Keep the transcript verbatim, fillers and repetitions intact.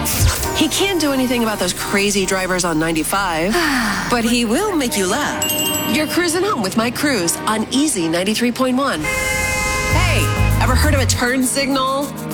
He can't do anything about those crazy drivers on ninety-five, but he will make you laugh. You're cruising home with Mike Cruz on Easy ninety-three point one. Hey, ever heard of a turn signal?